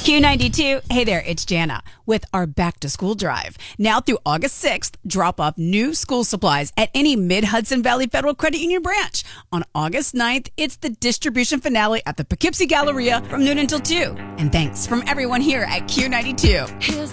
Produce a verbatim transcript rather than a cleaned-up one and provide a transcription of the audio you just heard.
Q ninety-two. Hey there, it's Jana with our back to school drive. Now through August sixth, drop off new school supplies at any Mid-Hudson Valley Federal Credit Union branch. On August ninth, it's the distribution finale at the Poughkeepsie Galleria from noon until two. And thanks from everyone here at Q ninety-two.